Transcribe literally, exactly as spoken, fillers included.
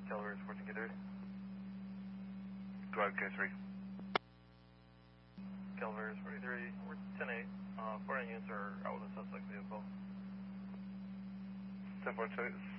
Calvary fourteen K three. Go ahead, K three. Calvary forty-three, we're ten eight. Uh, four units are out with a suspect vehicle. ten four,